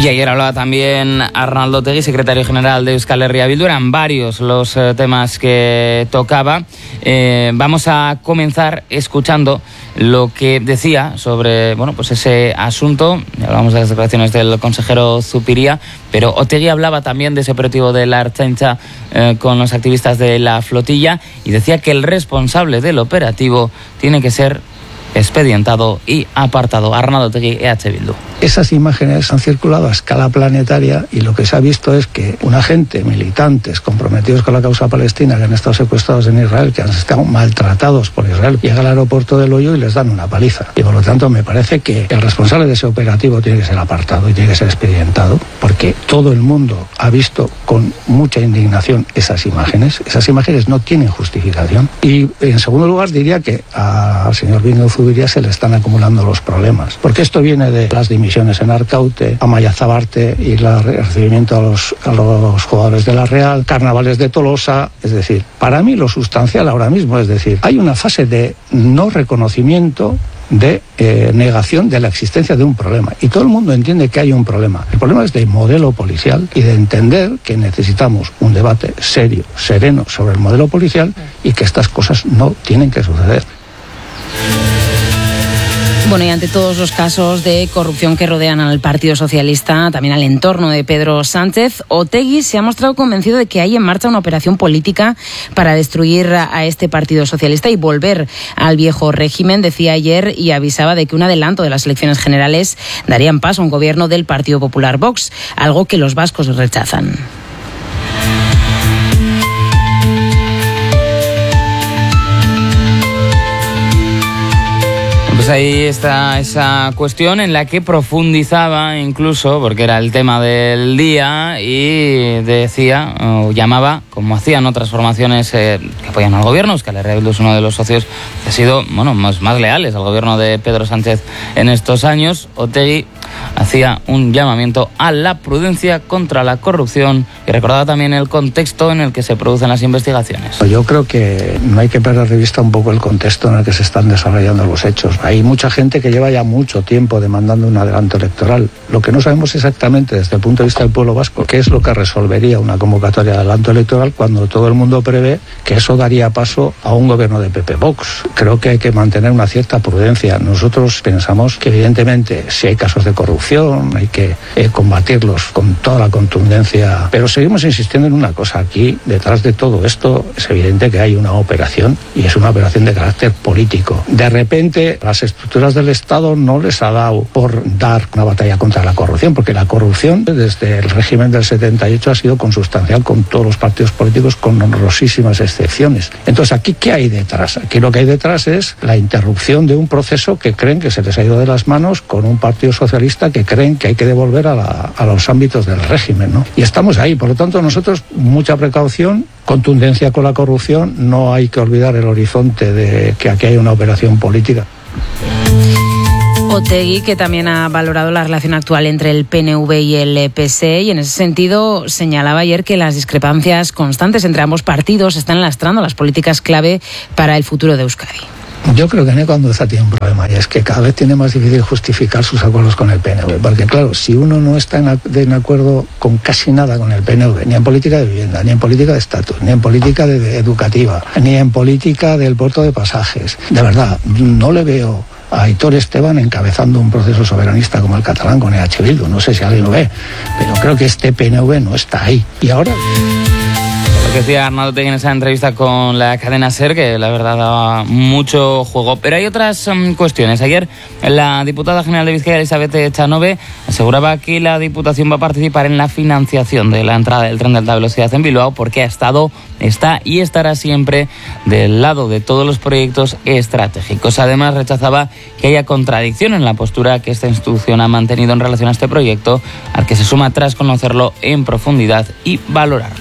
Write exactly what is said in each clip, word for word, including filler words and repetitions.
Y ayer hablaba también Arnaldo Otegi, secretario general de Euskal Herria Bildu. Eran varios los eh, temas que tocaba. Eh, vamos a comenzar escuchando lo que decía sobre bueno, pues ese asunto. Hablamos de las declaraciones del consejero Zupiria, pero Otegi hablaba también de ese operativo de la Ertzaintza eh, con los activistas de la flotilla y decía que el responsable del operativo tiene que ser expedientado y apartado. Arnaldo Otegi, E H Bildu. Esas imágenes han circulado a escala planetaria y lo que se ha visto es que una gente, militantes comprometidos con la causa palestina que han estado secuestrados en Israel, que han estado maltratados por Israel, llega al aeropuerto del Hoyo y les dan una paliza. Y por lo tanto me parece que el responsable de ese operativo tiene que ser apartado y tiene que ser expedientado, porque todo el mundo ha visto con mucha indignación esas imágenes. Esas imágenes no tienen justificación. Y en segundo lugar diría que al señor Bingen Zubiria se le están acumulando los problemas, porque esto viene de las dimisiones en Arkaute, Amaia Zabarte y el recibimiento a los, a los jugadores de la Real, carnavales de Tolosa. Es decir, para mí lo sustancial ahora mismo, es decir, hay una fase de no reconocimiento, de eh, negación de la existencia de un problema. Y todo el mundo entiende que hay un problema. El problema es de modelo policial y de entender que necesitamos un debate serio, sereno sobre el modelo policial y que estas cosas no tienen que suceder. Bueno, y ante todos los casos de corrupción que rodean al Partido Socialista, también al entorno de Pedro Sánchez, Otegi se ha mostrado convencido de que hay en marcha una operación política para destruir a este Partido Socialista y volver al viejo régimen. Decía ayer y avisaba de que un adelanto de las elecciones generales darían paso a un gobierno del Partido Popular Vox, algo que los vascos rechazan. Pues ahí está esa cuestión en la que profundizaba incluso, porque era el tema del día, y decía, o llamaba, como hacían otras formaciones eh, que apoyan al gobierno, Euskal Herria Bildu es uno de los socios que ha sido bueno, más, más leales al gobierno de Pedro Sánchez en estos años. Otegi hacía un llamamiento a la prudencia contra la corrupción y recordaba también el contexto en el que se producen las investigaciones. Yo creo que no hay que perder de vista un poco el contexto en el que se están desarrollando los hechos. Hay mucha gente que lleva ya mucho tiempo demandando un adelanto electoral. Lo que no sabemos exactamente desde el punto de vista del pueblo vasco, qué es lo que resolvería una convocatoria de adelanto electoral cuando todo el mundo prevé que eso daría paso a un gobierno de P P Vox. Creo que hay que mantener una cierta prudencia. Nosotros pensamos que evidentemente si hay casos de corrupción hay que eh, combatirlos con toda la contundencia, pero seguimos insistiendo en una cosa. Aquí detrás de todo esto es evidente que hay una operación y es una operación de carácter político. De repente las estructuras del Estado no les ha dado por dar una batalla contra la corrupción, porque la corrupción desde el régimen del setenta y ocho ha sido consustancial con todos los partidos políticos, con honrosísimas excepciones. Entonces, ¿aquí qué hay detrás? Aquí lo que hay detrás es la interrupción de un proceso que creen que se les ha ido de las manos con un Partido Socialista que creen que hay que devolver a, la, a los ámbitos del régimen, ¿no? Y estamos ahí. Por lo tanto, nosotros, mucha precaución, contundencia con la corrupción. No hay que olvidar el horizonte de que aquí hay una operación política. Otegi, que también ha valorado la relación actual entre el P N V y el P S E, y en ese sentido señalaba ayer que las discrepancias constantes entre ambos partidos están lastrando las políticas clave para el futuro de Euskadi. Yo creo que Eneco Andueza tiene un problema, y es que cada vez tiene más difícil justificar sus acuerdos con el P N V, porque claro, si uno no está en, en acuerdo con casi nada con el P N V, ni en política de vivienda, ni en política de estatus, ni en política de, de educativa, ni en política del puerto de pasajes, de verdad, no le veo a Aitor Esteban encabezando un proceso soberanista como el catalán con E H Bildu. No sé si alguien lo ve, pero creo que este P N V no está ahí. Y ahora... Lo que decía Arnaldo Otegi en esa entrevista con la cadena SER, que la verdad daba mucho juego. Pero hay otras um, cuestiones. Ayer la diputada general de Bizkaia, Elizabeth Echanove, aseguraba que la Diputación va a participar en la financiación de la entrada del tren de alta velocidad en Bilbao, porque ha estado, está y estará siempre del lado de todos los proyectos estratégicos. Además, rechazaba que haya contradicción en la postura que esta institución ha mantenido en relación a este proyecto, al que se suma tras conocerlo en profundidad y valorarlo.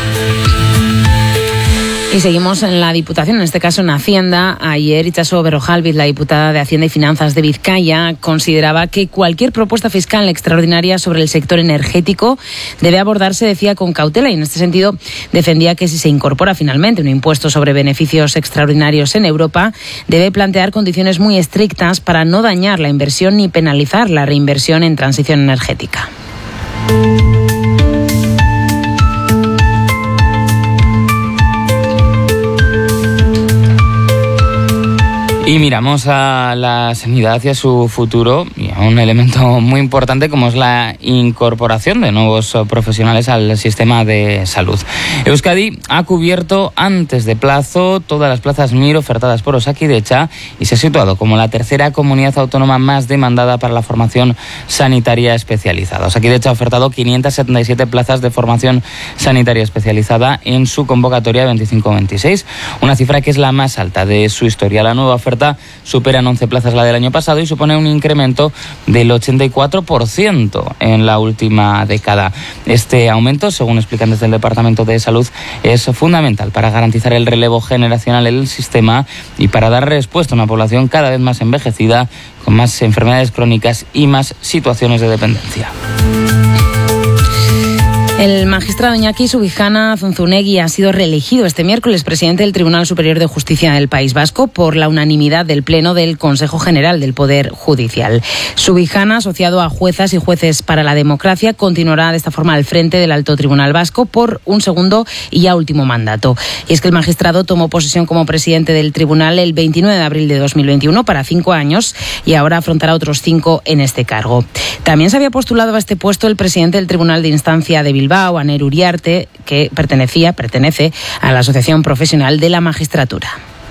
Y seguimos en la Diputación, en este caso en Hacienda. Ayer Itxaso Berrojalbiz, la diputada de Hacienda y Finanzas de Vizcaya, consideraba que cualquier propuesta fiscal extraordinaria sobre el sector energético debe abordarse, decía, con cautela, y en este sentido defendía que si se incorpora finalmente un impuesto sobre beneficios extraordinarios en Europa, debe plantear condiciones muy estrictas para no dañar la inversión ni penalizar la reinversión en transición energética. Y miramos a la sanidad y a su futuro y a un elemento muy importante como es la incorporación de nuevos profesionales al sistema de salud. Euskadi ha cubierto antes de plazo todas las plazas M I R ofertadas por Osakidetza y se ha situado como la tercera comunidad autónoma más demandada para la formación sanitaria especializada. Osakidetza ha ofertado quinientas setenta y siete plazas de formación sanitaria especializada en su convocatoria veinticinco veintiséis, una cifra que es la más alta de su historia. La nueva oferta superan once plazas la del año pasado y supone un incremento del ochenta y cuatro por ciento en la última década. Este aumento, según explican desde el Departamento de Salud, es fundamental para garantizar el relevo generacional en el sistema y para dar respuesta a una población cada vez más envejecida, con más enfermedades crónicas y más situaciones de dependencia. El magistrado Iñaki Subijana Zunzunegui ha sido reelegido este miércoles presidente del Tribunal Superior de Justicia del País Vasco por la unanimidad del Pleno del Consejo General del Poder Judicial. Subijana, asociado a Juezas y Jueces para la Democracia, continuará de esta forma al frente del Alto Tribunal Vasco por un segundo y ya último mandato. Y es que el magistrado tomó posesión como presidente del tribunal el veintinueve de abril de dos mil veintiuno para cinco años y ahora afrontará otros cinco en este cargo. También se había postulado a este puesto el presidente del Tribunal de Instancia de Bilbao, Aner Uriarte, que pertenecía, pertenece a la Asociación Profesional de la Magistratura.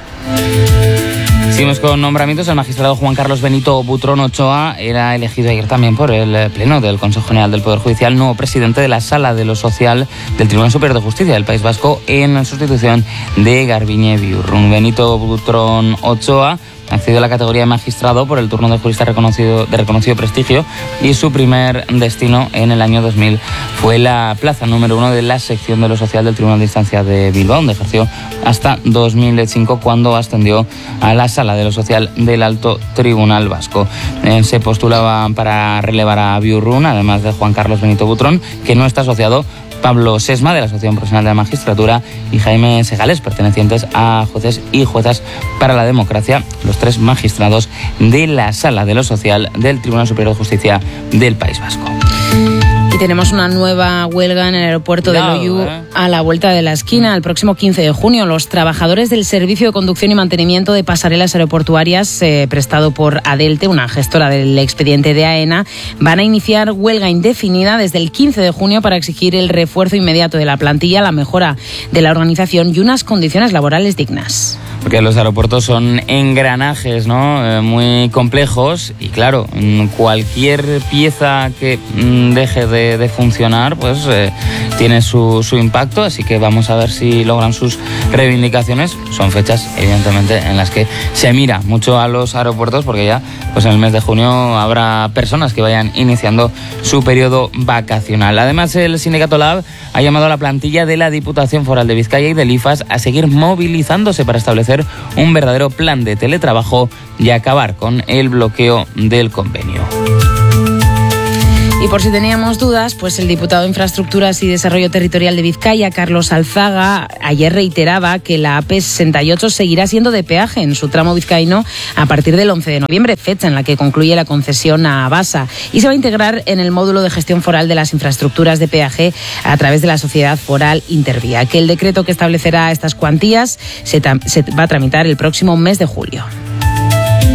Seguimos con nombramientos. El magistrado Juan Carlos Benito Butrón Ochoa era elegido ayer también por el Pleno del Consejo General del Poder Judicial nuevo presidente de la Sala de lo Social del Tribunal Superior de Justicia del País Vasco en sustitución de Garbiñe Biurrun. Benito Butrón Ochoa accedió a la categoría de magistrado por el turno de jurista reconocido, de reconocido prestigio y su primer destino en el año dos mil fue la plaza número uno de la sección de lo social del Tribunal de Instancia de Bilbao, donde ejerció hasta dos mil cinco cuando ascendió a la Sala de lo Social del Alto Tribunal Vasco. Eh, se postulaba para relevar a Biurrun, además de Juan Carlos Benito Butrón, que no está asociado, Pablo Sesma, de la Asociación Profesional de la Magistratura, y Jaime Segales, pertenecientes a Jueces y Juezas para la Democracia, los tres magistrados de la Sala de lo Social del Tribunal Superior de Justicia del País Vasco. Y tenemos una nueva huelga en el aeropuerto Cuidado, de Loiu eh. a la vuelta de la esquina. El próximo quince de junio, los trabajadores del Servicio de Conducción y Mantenimiento de Pasarelas Aeroportuarias, eh, prestado por Adelte, una gestora del expediente de AENA, van a iniciar huelga indefinida desde el quince de junio para exigir el refuerzo inmediato de la plantilla, la mejora de la organización y unas condiciones laborales dignas. Porque los aeropuertos son engranajes, ¿no? Eh, muy complejos y claro, cualquier pieza que mm, deje de, de funcionar pues eh, tiene su, su impacto, así que vamos a ver si logran sus reivindicaciones. Son fechas evidentemente en las que se mira mucho a los aeropuertos porque ya pues en el mes de junio habrá personas que vayan iniciando su periodo vacacional. Además, el sindicato Lab ha llamado a la plantilla de la Diputación Foral de Vizcaya y del I F A S a seguir movilizándose para establecer un verdadero plan de teletrabajo y acabar con el bloqueo del convenio. Y por si teníamos dudas, pues el diputado de Infraestructuras y Desarrollo Territorial de Vizcaya, Carlos Alzaga, ayer reiteraba que la A P sesenta y ocho seguirá siendo de peaje en su tramo vizcaíno a partir del once de noviembre, fecha en la que concluye la concesión a Abasa, y se va a integrar en el módulo de gestión foral de las infraestructuras de peaje a través de la sociedad foral Intervía, que el decreto que establecerá estas cuantías se, se va a tramitar el próximo mes de julio.